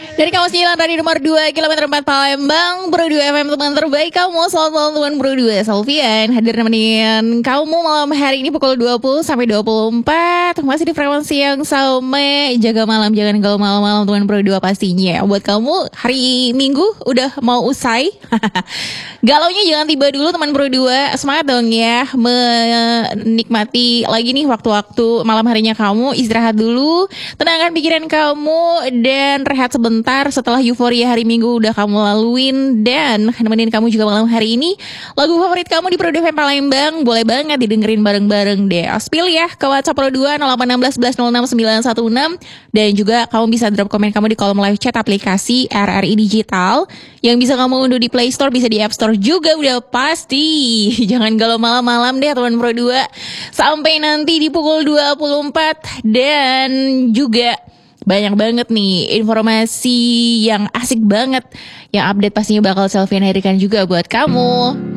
Dari kamu 9 dari nomor 2 kilometer 4 Palembang, Bro 2 FM teman terbaik kamu. Selamat malam teman Bro 2, Salvian hadir nemenin kamu malam hari ini pukul 20 sampai 24. Masih di frekuensi yang sama. Jaga malam, jangan galau malam-malam teman Bro 2 pastinya. Buat kamu hari Minggu udah mau usai. Galaunya jangan tiba dulu teman Bro 2. Semangat dong ya menikmati lagi nih waktu-waktu malam harinya kamu. Istirahat dulu, tenangkan pikiran kamu dan rehat sebentar setelah euforia hari Minggu udah kamu laluin. Dan nemenin kamu juga malam hari ini lagu favorit kamu di Pro 2 FM Palembang. Boleh banget didengerin bareng-bareng deh. Spill ya ke WhatsApp Pro 2 0816 11 06 916. Dan juga kamu bisa drop komen kamu di kolom live chat aplikasi RRI Digital yang bisa kamu unduh di Play Store, bisa di App Store juga udah pasti. Jangan galau malam-malam deh teman Pro 2. Sampai nanti di pukul 24. Dan juga banyak banget nih informasi yang asik banget, yang update pastinya bakal Selvian hadirkan juga buat kamu.